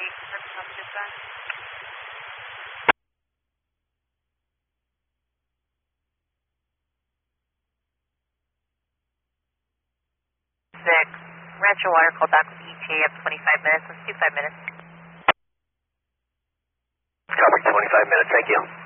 Six. Rancho Water, call back with ETA of 25 minutes. Let's do 5 minutes. Copy, 25 minutes, thank you.